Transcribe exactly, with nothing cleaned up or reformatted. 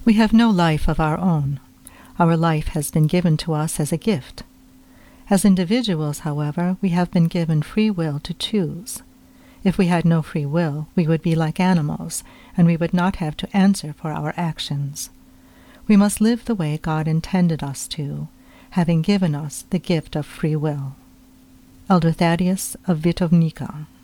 We have no life of our own. Our life has been given to us as a gift. As individuals, however, we have been given free will to choose. If we had no free will, we would be like animals, and we would not have to answer for our actions. We must live the way God intended us to, having given us the gift of free will. Elder Thaddeus of Vitovnica.